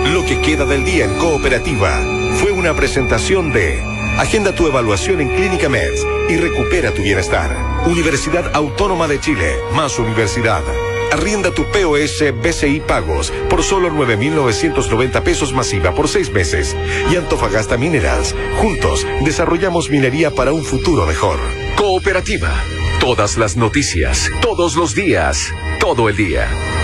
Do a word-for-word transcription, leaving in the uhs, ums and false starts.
Lo que queda del día en Cooperativa fue una presentación de Agenda tu evaluación en Clínica Med y recupera tu bienestar. Universidad Autónoma de Chile, más universidad. Arrienda tu P O S B C I Pagos por solo nueve mil novecientos noventa pesos masiva por seis meses. Y Antofagasta Minerals. Juntos desarrollamos minería para un futuro mejor. Cooperativa. Todas las noticias, todos los días, todo el día.